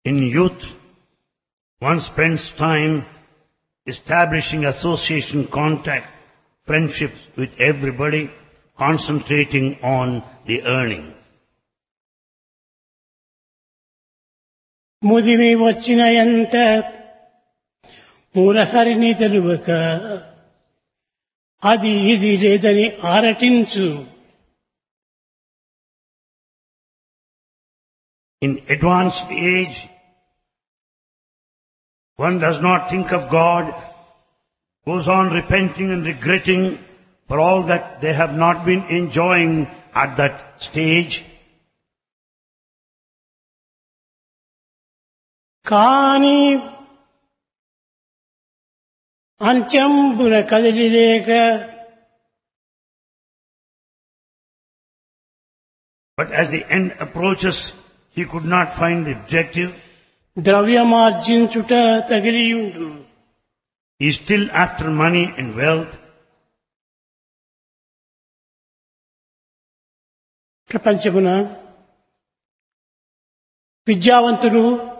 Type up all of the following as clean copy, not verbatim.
In youth, one spends time establishing association, contact, friendships with everybody, concentrating on the earning. ముదిమి వచ్చిన ఎంత మురహరిని తెలువక అది ఇది లేదని ఆరటించు. In advanced age, one does not think of God, goes on repenting and regretting for all that they have not been enjoying at that stage. కాని అంత్యంబున కదిలిలేక But as the end approaches, he could not find the objective. ద్రవ్యమార్జించుట తగిలియుండు. He is still after money and wealth. ప్రపంచమున విద్యావంతులు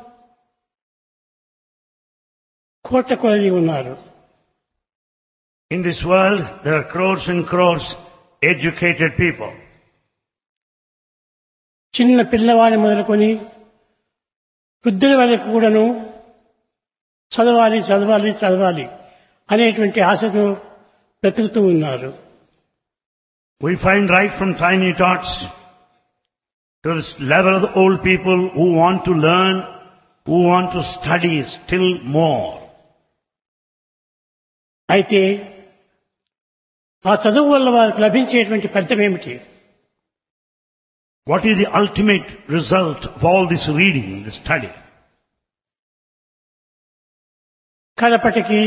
కోట కొలది ఉన్నారు. In this world, there are crores and crores educated people. చిన్న పిల్లవాడిని మొదలుకొని వృద్ధుల వరకు కూడాను చదవాలి చదవాలి చదవాలి అనేటువంటి ఆశతో బ్రతుకుతూ ఉన్నారు. We find right from tiny tots to this level of the old people who want to learn, who want to study still more. అయితే ఆ చదువు వల్ల వారికి లభించేటువంటి ఫలితం ఏమిటి? What is the ultimate result of all this reading, this study? కడపటికి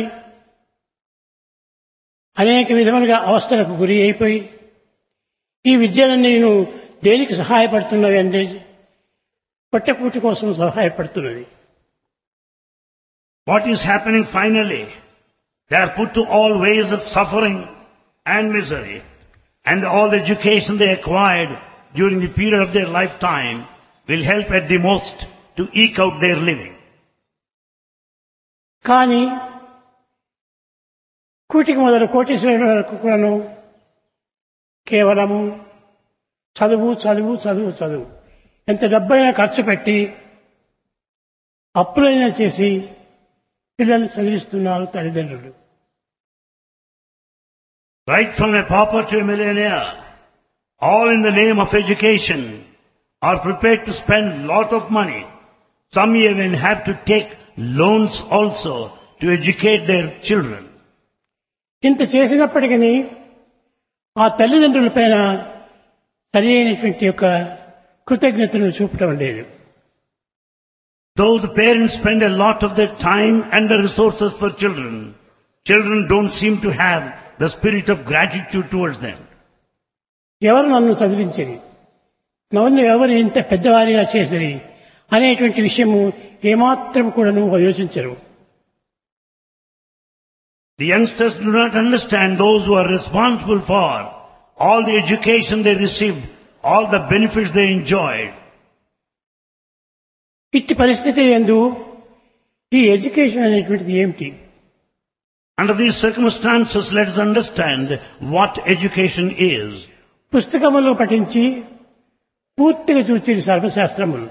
అనేక విధములుగా అవస్థలకు గురి అయిపోయి ఈ విద్యలన్నీ నేను దేనికి సహాయపడుతున్నవి అంటే పొట్టకూటి కోసం సహాయపడుతున్నది. What is happening finally? They are put to all ways of suffering and misery, and all the education they acquired during the period of their lifetime will help at the most to eke out their living. కానీ కూటికి మొదలు కోటీశ్వరుల వరకు కూడాను కేవలము చదువు చదువు చదువు చదువు ఎంత డబ్బైనా ఖర్చు పెట్టి అప్పులైనా చేసి పిల్లల్ని చదివిస్తున్నారు తల్లిదండ్రులు. Right from a pauper to a millionaire, all in the name of education, are prepared to spend lot of money. Some even have to take loans also to educate their children. ఇంత చేసినప్పటికీ ఆ తల్లిదండ్రుల పైన సరి అయినటువంటి యొక్క కృతజ్ఞతను చూపటం లేదు. Though the parents spend a lot of their time and the resources for children, children don't seem to have the spirit of gratitude towards them. ఎవరు నన్ను చదివించని, నన్ను ఎవరు ఇంత పెద్దవారిగా చేసిరి అనేటువంటి విషయము ఏమాత్రం కూడా యోచించరు. The youngsters do not understand those who are responsible for all the education they received, all the benefits they enjoyed. ఇట్టి పరిస్థితి యందు ఈ ఎడ్యుకేషన్ అనేటువంటిది ఏమిటి? Under these circumstances, let us understand what education is. పుస్తకములు పఠించి పూర్తిగా చూచి సర్వశాస్త్రములు.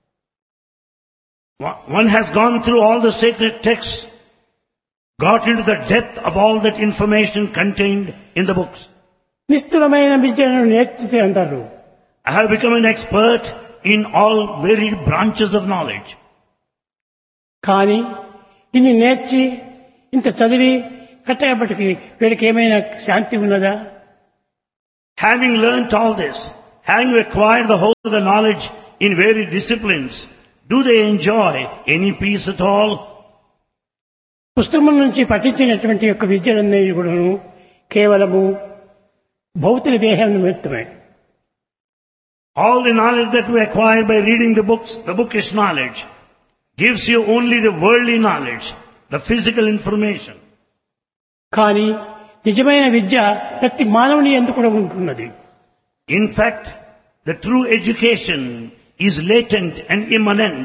One has gone through all the sacred texts, got into the depth of all that information contained in the books. నిష్ఠురమైన విద్యను నేర్చితే అంటారు. I have become an expert in all varied branches of knowledge. కానీ ఇన్ని నేర్చి ఇంత చదివి కట్టబడికి వీడికి ఏమైనా శాంతి ఉన్నదా? Having learnt all this, having acquired the whole of the knowledge in varied disciplines, do they enjoy any peace at all? పుస్తకం నుంచి పఠించినటువంటి యొక్క విద్యలన్నీ కూడా కేవలము భౌతిక దేహం నిమిత్తమే. All the knowledge that we acquire by reading the books, the bookish knowledge, gives you only the worldly knowledge, the physical information. కానీ నిజమైన విద్య ప్రతి మానవుని యందు కూడా ఉంటున్నది. In fact, the true education is latent and immanent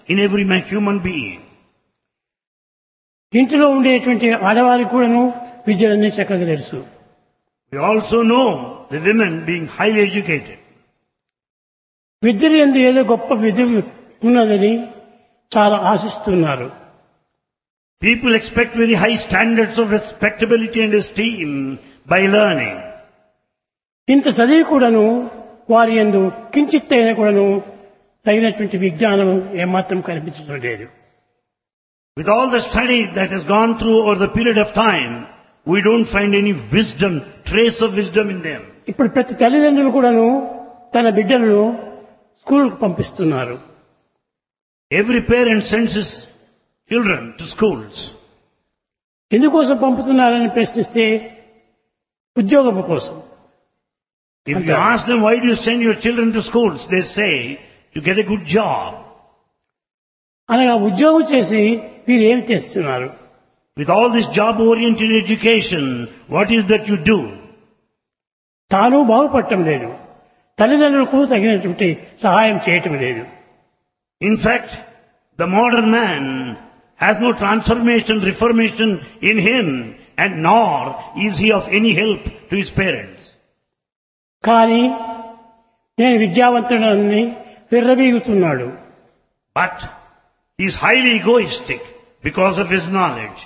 in every human being. ఇంటిలో ఉండేటువంటి ఆడవారికి కూడాను విద్యలన్నీ చక్కగా తెలుసు. We also know the women being highly educated. విద్యలు యందు ఏదో గొప్ప విధి ఉన్నదని చాలా ఆశిస్తున్నారు. People expect very high standards of respectability and esteem by learning. ఇంత చదివి కూడాను వారి యందు కించిత్ అయినా కూడాను తగినటువంటి విజ్ఞానం ఏమాత్రం కనిపించడం లేదు. With all the study that has gone through over the period of time, we don't find any wisdom, trace of wisdom in them. ఇప్పుడు ప్రతి తల్లిదండ్రులు కూడాను తన బిడ్డలను స్కూల్కు పంపిస్తున్నారు. Every parent sends his children to schools. ఎందుకోసం పంపుతున్నారని ప్రశ్నిస్తే ఉద్యోగం కోసం. If you ask them why do you send your children to schools, they say to get a good job. అనగా ఉద్యోగం చేసి వీరు ఏం చేస్తున్నారు? With all this job-oriented education, what is that you do? తాను బాగుపడటం లేదు, తల్లిదండ్రులకు తగినటువంటి సహాయం చేయటం లేదు. In fact, the modern man has no transformation, reformation in him, and nor is he of any help to his parents. కానీ నేను విద్యావంతుడని విర్రవీగుతున్నాడు. But he is highly egoistic because of his knowledge.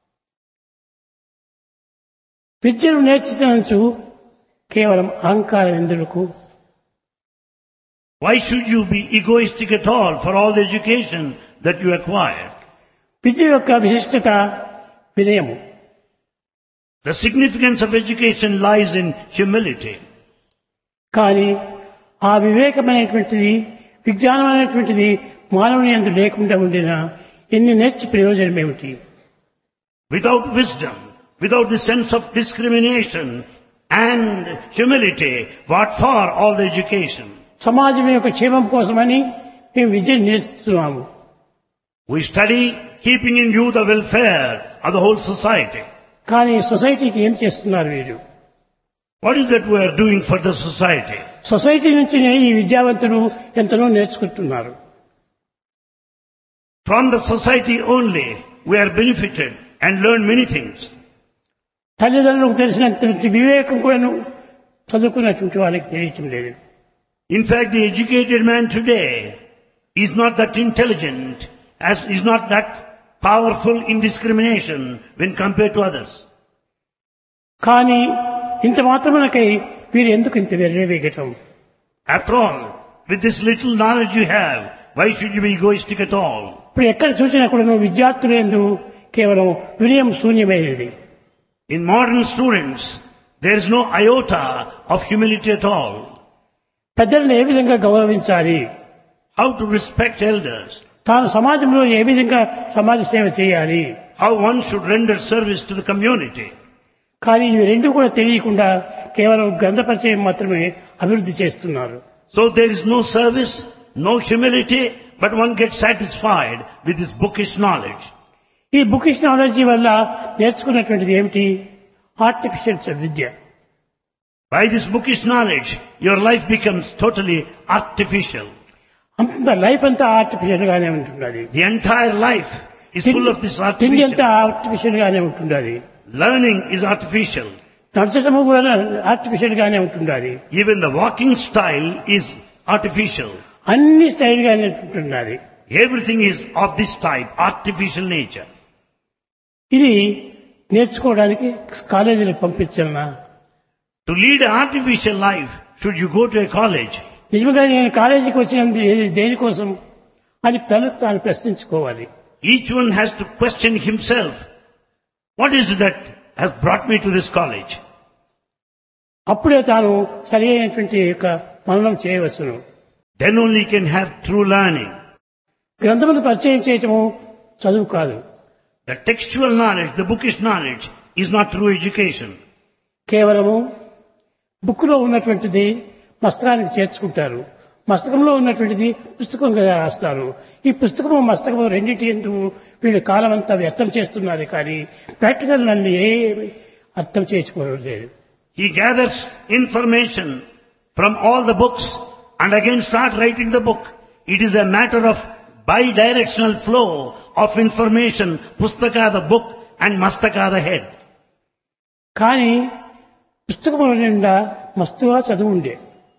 విద్యను నేర్చుతూ కేవలం అహంకారం ఎందుకు? Why should you be egoistic at all for all the education that you acquired? విద్య యొక్క విశిష్టత వినయము. The significance of education lies in humility. కానీ ఆ వివేకమైనటువంటిది, విజ్ఞానం అనేటువంటిది మానవుని యందు లేకుండా ఉండినా ఎన్ని నేర్చి ప్రయోజనం ఏమిటి? Without wisdom, without the sense of discrimination and humility, what for all the education? సమాజం యొక్క క్షేమం కోసమని మేము విద్యను నేర్చుతున్నాము. We study keeping in view the welfare of the whole society. కానీ సొసైటీకి ఏం చేస్తున్నారు వీరు? What is that we are doing for the society? Society నుంచి ఈ విద్యావంతులు ఎంతనో నేర్చుకుంటున్నారు. From the society only we are benefited and learn many things. తల్లిదండ్రులకు తెలిసినటువంటి వివేకం కూడా చదువుకున్నటువంటి వాళ్ళకి తెలియటం లేదు. In fact, the educated man today is not that intelligent, is not that powerful in discrimination when compared to others. కానీ ఇంత మాత్రమునకై వీరు ఎందుకు ఇంత వెర్రవేగటం? After all, with this little knowledge you have, why should you be egoistic at all? ఇప్పుడు ఎక్కడ చూసినా కూడా విద్యార్థులు ఎందు కేవలం వినయం శూన్యమైనది. In modern students, there is no iota of humility at all. పెద్దలను ఏ విధంగా గౌరవించాలి, How to respect elders, తాను సమాజంలో ఏ విధంగా సమాజ సేవ చేయాలి, how one should render service to the community. కానీ ఇవి రెండు కూడా తెలియకుండా కేవలం గ్రంథ పరిచయం మాత్రమే అభివృద్ధి చేస్తున్నారు. So there is no service, no humility, but one gets satisfied with this bookish knowledge. ఈ బుకిష్ నాలెడ్జీ వల్ల నేర్చుకున్నటువంటిది ఏమిటి? Artificial Vidya. By this bookish knowledge, your life becomes totally artificial. Life అంతా ఆర్టిఫిషియల్ గానే ఉంటున్నది. The entire life is full of this తిండి అంతా artificial. Artificial గానే ఉంటున్నది. Learning is artificial. నడచడము కూడా ఆర్టిఫిషియల్ గానే ఉంటున్నది. Even the walking style is artificial. అన్ని స్టైల్ గానే ఉంటున్నది. Everything is of this type, artificial nature. ఇది నేర్చుకోవడానికి కాలేజీలకు పంపించాలనా? To lead an artificial life, should you go to a college? నిజంగా నేను కాలేజీకి వచ్చినది దేనికోసం అని తనకు తాను ప్రశ్నించుకోవాలి. Each one has to question himself. What is it that has brought me to this college? అప్పుడే తాను సరి అయినటువంటి యొక్క మననం చేయవచ్చును. Then only can have true learning. గ్రంథమును పరిచయం చేయటము చదువు కాదు. The textual knowledge, the bookish knowledge is not true education. కేవలము బుక్కులో ఉన్నటువంటిది మస్తకానికి చేర్చుకుంటారు, మస్తకంలో ఉన్నటువంటిది పుస్తకంగా రాస్తారు. ఈ పుస్తకము మస్తకము రెండింటి ఎందుకు వీళ్ళు కాలం అంతా వ్యర్థం చేస్తున్నారు, కానీ ప్రాక్టికల్ నన్ను ఏమి అర్థం చేసుకోలేదు. He gathers information from all the books and again start writing the book. It is a matter of Bi-directional flow of information, Pustaka the book and Mastaka the head. కానీ పుస్తకముల నిండా మస్తుగా చదువు ఉండే.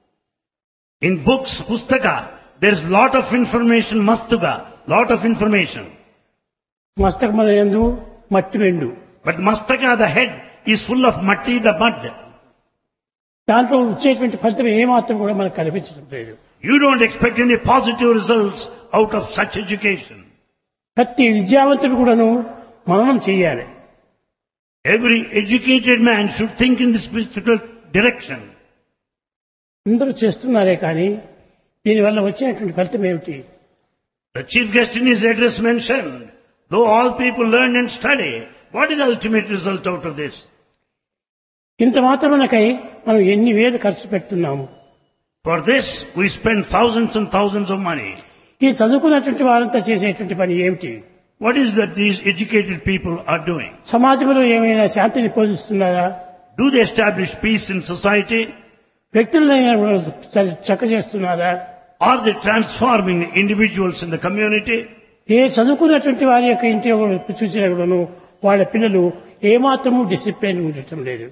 In books, Pustaka, there is lot of information, Mastuga, lot of information. మస్తకముల యందు మట్టి వెండు. But Mastaka the head is full of matti, the mud. దాంట్లో వచ్చేటువంటి ఫలితం ఏమాత్రం కూడా మనకు కనిపించడం లేదు. You don't expect any positive results out of such education. ప్రతి విద్యావంతుడు కూడాను మననం చేయాలి. Every educated man should think in this spiritual direction. అందరూ చేస్తున్నారే కానీ దీనివల్ల వచ్చేటువంటి ఫలితం ఏమిటి? The chief guest in his address mentioned, though all people learn and study, what is the ultimate result out of this? ఇంత మాత్రమనకై మనం ఎన్ని వేలు ఖర్చు పెడుతున్నాము. For this, we spend thousands and thousands of money. ఈ చదువుకున్నటువంటి వారంతా చేసేటువంటి పని ఏమిటి? What is that these educated people are doing? సమాజంలో ఏమైనా శాంతిని పోషిస్తున్నారా? Do they establish peace in society? వ్యక్తులైనా చక్క చేస్తున్నారా? Are they transforming the individuals in the community? ఏ చదువుకున్నటువంటి వారి యొక్క ఇంటి చూసినా కూడాను వాళ్ళ పిల్లలు ఏమాత్రము డిసిప్లిన్ ఉండటం లేదు.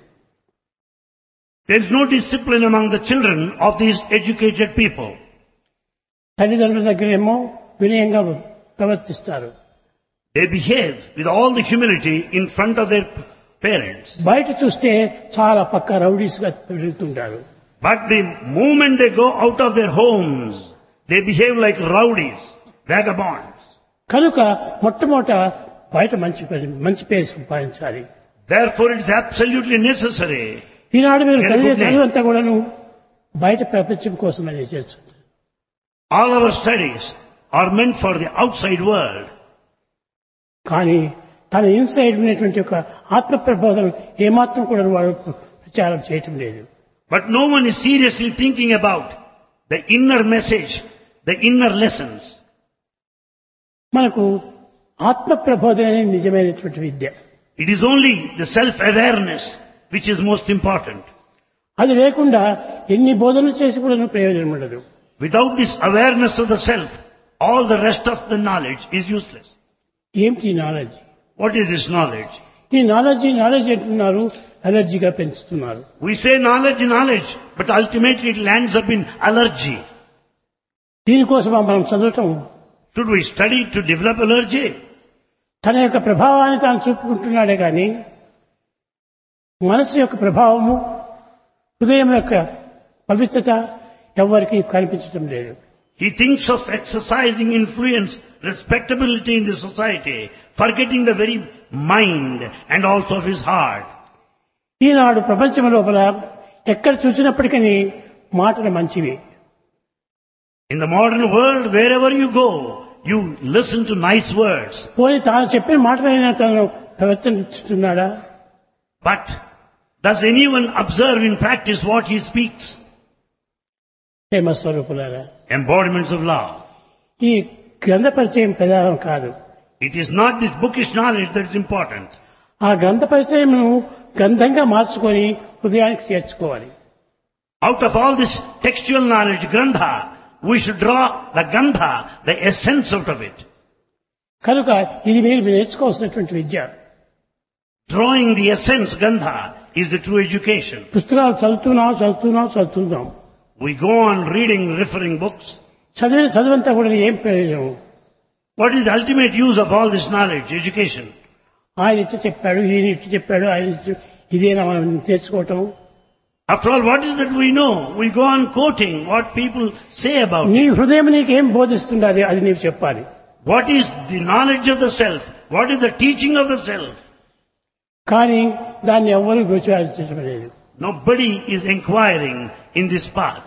There is no discipline among the children of these educated people. తల్లిదండ్రుల దగ్గరేమో వినయంగా ప్రవర్తిస్తారు. They behave with all the humility in front of their parents. బయట చూస్తే చాలా పక్క రౌడీస్గా పెరుగుతుంటారు. But the moment they go out of their homes, they behave like rowdies, vagabonds. కనుక మొట్టమొదట బయట మంచి పేరు సంపాదించాలి. Therefore it is absolutely necessary. ఈనాడు మీరు చదివే చదువంతా కూడాను బయట ప్రపంచం కోసమని చేస్తుంది. All our studies are meant for the outside world. కానీ తన ఇన్సైడ్ ఉన్నటువంటి ఒక ఆత్మ ప్రబోధన ఏమాత్రం కూడా వాడు ప్రచారం చేయటం లేదు. But no one is seriously thinking about the inner message, the inner lessons. మనకు ఆత్మ ప్రబోధనే నిజమైనటువంటి విద్య. It is only the self-awareness which is most important. అది లేకుండా ఎన్ని బోధనలు చేసి కూడా ప్రయోజనం ఉండదు. Without this awareness of the self, all the rest of the knowledge is useless. ఏమిటి knowledge? What is this knowledge? ఈ నాలెడ్జ్ అంటున్నారు, అలర్జీగా పెంచుతున్నారు. We say knowledge, but ultimately it lands up in allergy. దీనికోసం మనం చదవటం. Should we study to develop allergy? తన యొక్క ప్రభావాన్ని తాను చూపుకుంటున్నాడే కానీ మనసు యొక్క ప్రభావము, హృదయం యొక్క పవిత్రత ఎవరికి కనిపించడం లేదు. He thinks of exercising influence, respectability in the society, forgetting the very mind and also of his heart. ఈనాడు ప్రపంచం లోపల ఎక్కడ చూసినప్పటికీ మాటలు మంచివి. In the modern world, wherever you go, you listen to nice words. పోనీ తాను చెప్పిన మాటలైనా తను ప్రవర్తిస్తున్నాడా? But does anyone observe in practice what he speaks? ప్రేమ స్వరూపులారా, Embodiments of love. ఈ గ్రంథ పరిచయం ప్రధానం కాదు. It is not this bookish knowledge that is important. ఆ గ్రంథ పరిచయమును గ్రంథంగా మార్చుకొని హృదయానికి చేర్చుకోవాలి. Out of all this textual knowledge, grandha, we should draw the gandha, the essence out of it. కనుక ఇది మీరు నేర్చుకోవాల్సినటువంటి విద్య. Drawing the essence, gandha, is the true education. పుస్తకాలు చదువుతున్నాం. We go on reading, referring books. చదువంతా కూడా ఏం ప్రయోజనం? What is the ultimate use of all this knowledge, education? ఆయన ఇట్లా చెప్పాడు, ఈయన ఇట్లా చెప్పాడు, ఇదేనా మనం నేర్చుకోవటం? After all, what is that we know? We go on quoting what people say about నీ it. హృదయం నీకేం బోధిస్తుండాలి అది నీవు చెప్పాలి. What is the knowledge of the self? What is the teaching of the self? కానీ దాన్ని ఎవ్వరూ విచారించడం లేదు. Nobody is inquiring in this path.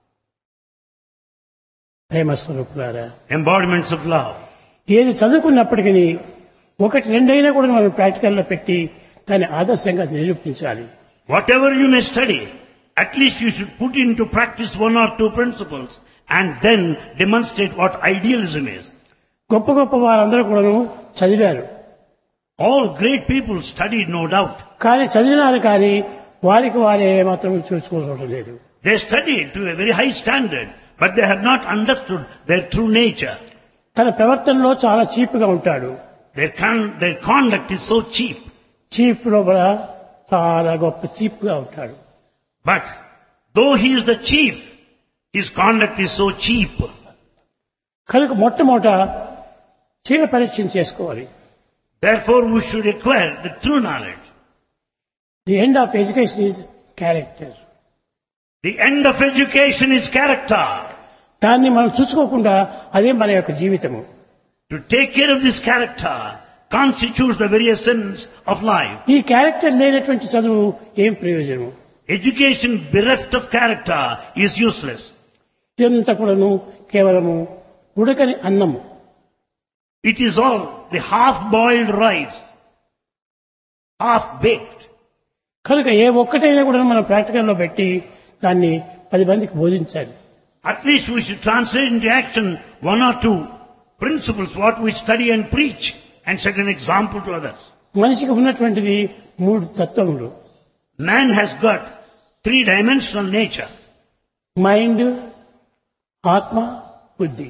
ప్రేమ స్వరూపులారా, Embodiments of love. ఏది చదువుకున్నప్పటికీ ఒకటి రెండైనా కూడా మనం ప్రాక్టికల్లో పెట్టి దాన్ని ఆదర్శంగా నిరూపించాలి. Whatever you may study, at least you should put into practice one or two principles and then demonstrate what idealism is. గొప్ప వారందరూ కూడా చదివారు. All great people studied, no doubt. కానీ చదివినారు కానీ వారికి వారే మాత్రం చూసుకోవడం లేదు. They studied to a very high standard, but they have not understood their true nature. తన ప్రవర్తనలో చాలా చీప్గా ఉంటాడు. Their conduct is so cheap. Cheap లోపల చాలా గొప్ప చీప్గా ఉంటాడు. But though he is the chief, his conduct is so cheap. కనుక మొట్టమొదట శీల పరీక్ష చేసుకోవాలి. Therefore we should acquire the true knowledge. The end of education is character. The end of education is character. దాన్ని మనం చూసుకోకుండా అదే మన యొక్క జీవితము. To take care of this character constitutes the very essence of life. ఈ character లేనటువంటి చదువు ఏం ప్రయోజనము? Education bereft of character is useless. ఇదంతా కూడాను కేవలము ఉడకని అన్నము. It is all the half-boiled rice, half-baked. కనుక ఏ ఒక్కటైనా కూడా మనం ప్రాక్టికల్లో పెట్టి దాన్ని 10 మందికి బోధించాలి. At least we should translate into action one or two principles, what we study and preach, and set an example to others. మనిషికి ఉన్నటువంటిది 3 తత్వములు. Man has got 3-dimensional nature. Mind, ఆత్మ, బుద్ధి.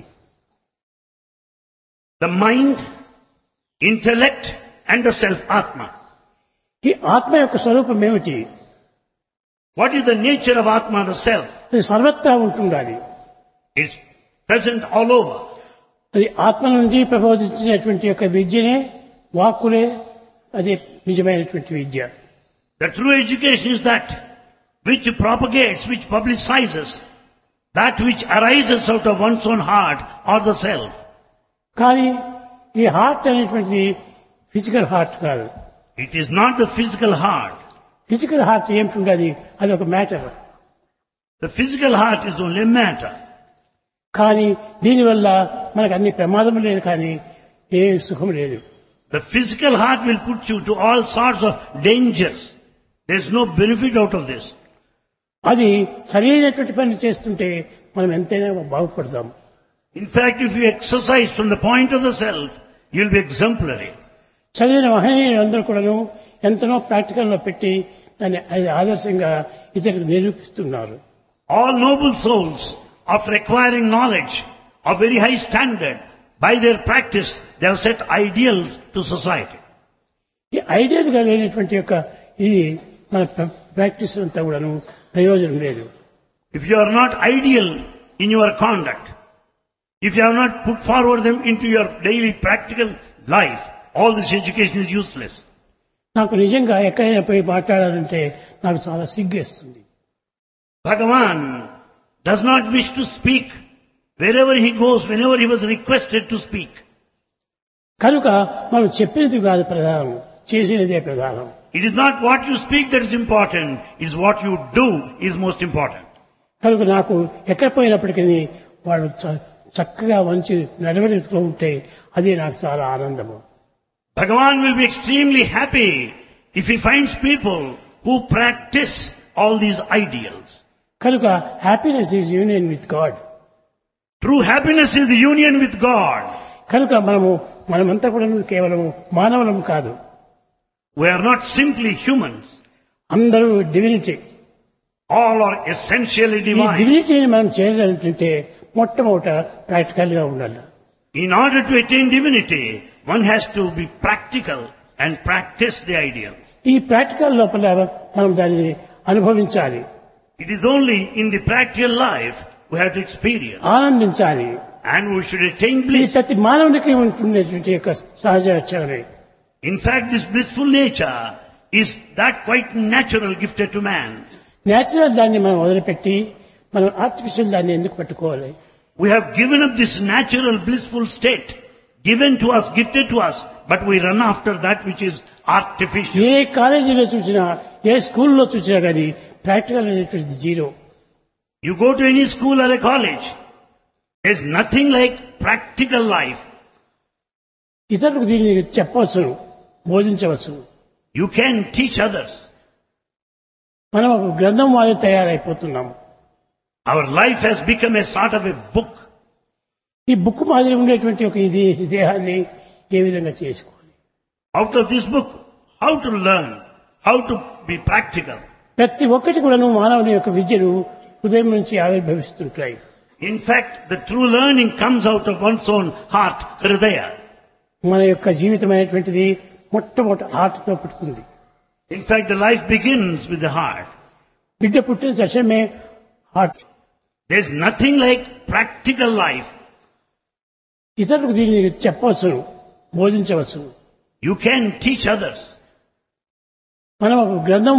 The mind, intellect, and the self, Atma. ఈ ఆత్మ యొక్క స్వరూపం ఏమిటి? What is the nature of Atma, the self? అది సర్వత్రా ఉంటుండాలి. It's present all over. అది ఆత్మ నుండి ప్రబోధించినటువంటి యొక్క విద్యనే వాక్కులే అది నిజమైనటువంటి విద్య. The true education is that which propagates, which publicizes, that which arises out of one's own heart or the self. కానీ ఈ హార్ట్ అనేటువంటిది ఫిజికల్ హార్ట్ కాదు. It is not the physical heart. Physical heart ఏమిటి? అది ఒక matter. The physical heart is only matter. కానీ దీనివల్ల మనకు అన్ని ప్రమాదం లేదు, కానీ ఏ సుఖం లేదు. The physical heart will put you to all sorts of dangers. There is no benefit out of this. అది సరైనటువంటి పని చేస్తుంటే మనం ఎంతైనా బాగుపడతాం. In fact, if you exercise from the point of the self, you will be exemplary. చదివిన మహనీయులందరూ కూడాను ఎంతనో ప్రాక్టికల్లో పెట్టి దాన్ని ఆదర్శంగా ఇతరులకు నిరూపిస్తున్నారు. All noble souls, after acquiring knowledge of very high standard, by their practice, they have set ideals to society. ఈ ideal గా లేనటువంటి యొక్క ఇది మన ప్రాక్టీస్ అంతా కూడాను ప్రయోజనం లేదు. If you are not ideal in your conduct, if you have not put forward them into your daily practical life, all this education is useless. నాకు నిజంగా ఎక్కడైనా పోయి మాట్లాడాలంటే నాకు చాలా సిగ్గేస్తుంది. Bhagavan does not wish to speak wherever he goes, whenever he was requested to speak. కనుక మనం చెప్పినది కాదు ప్రధానం, చేసినదే ప్రధానం. It is not what you speak that is important, it is what you do is most important. కనుక నాకు ఎక్కడ పోయినప్పటికీ వాళ్ళు చక్కగా మంచి నడవడికలో ఉంటే అదే నాకు చాలా ఆనందము. Bhagavan will be extremely happy if he finds people who practice all these ideals. కనుక happiness is union with God. True happiness is the union with God. కనుక మనమంతా కూడా కేవలం మానవులం కాదు. We are not simply humans. అందరూ divinity. All are essentially ఈ divine. డివినిటీని మనం చేయాలంటే మొట్టమొదట ప్రాక్టికల్ గా ఉండాలి. In order to attain divinity, one has to be practical and practice the ideals. ఈ ప్రాక్టికల్ లోపల మనం దాన్ని అనుభవించాలి. It is only in the practical life we have to experience. ఆనందించాలి. And we should attain ఇది bliss. ప్రతి మానవునికి ఉంటున్నటువంటి యొక్క సహజ లక్షణమే. In fact, this blissful nature is that quite natural gifted to man. Natural దాన్ని మనం వదిలిపెట్టి మనం ఆర్టిఫిషియల్ దాన్ని ఎందుకు పట్టుకోవాలి? We have given up this natural blissful state, given to us, gifted to us, but we run after that which is artificial. ఏ కాలేజీలో చూసినా, ఏ స్కూల్లో చూసినా కానీ ప్రాక్టికల్ అనేటువంటిది zero. You go to any school or a college, there's nothing like practical life. ఇతరులకు దీన్ని చెప్పవచ్చును, బోధించవచ్చును. You can teach others. మనం ఒక గ్రంథం వారి తయారైపోతున్నాము. Our life has become a sort of a book. ఈ బుక్ మాదిరి ఉండేటువంటి ఒక ఇది దేహాన్ని ఏ విధంగా చేసుకోవాలి? Out of this book, how to learn, how to be practical. ప్రతి ఒక్కటి కూడా మానవుని యొక్క విద్యను హృదయం నుంచి ఆవిర్భవిస్తుంటాయి. In fact, the true learning comes out of one's own heart, hridaya. మన యొక్క జీవితం అనేటువంటిది మొట్టమొదటి హార్ట్తో పుట్టుతుంది. In fact, the life begins with the heart. బిడ్డ పుట్టిన తక్షణమే heart. There's nothing like practical life. ఇతరులకు దీన్ని చెప్పవచ్చు, బోధించవచ్చు. You can teach others. మనం ఒక గ్రంథం